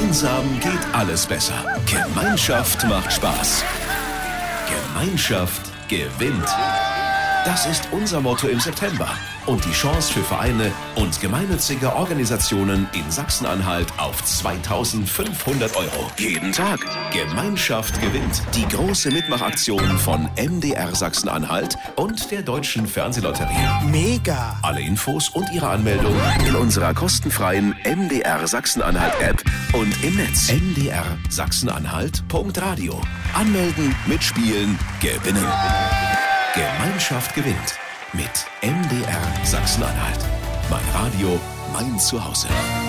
Gemeinsam geht alles besser. Gemeinschaft macht Spaß. Gemeinschaft gewinnt. Das ist unser Motto im September. Und die Chance für Vereine und gemeinnützige Organisationen in Sachsen-Anhalt auf 2.500 €. Jeden Tag. Gemeinschaft gewinnt. Die große Mitmachaktion von MDR Sachsen-Anhalt und der Deutschen Fernsehlotterie. Mega! Alle Infos und ihre Anmeldung in unserer kostenfreien MDR Sachsen-Anhalt-App und im Netz. MDR Sachsen-Anhalt.radio. Anmelden, mitspielen, gewinnen. Gemeinschaft gewinnt. Mit MDR Sachsen-Anhalt. Mein Radio, mein Zuhause.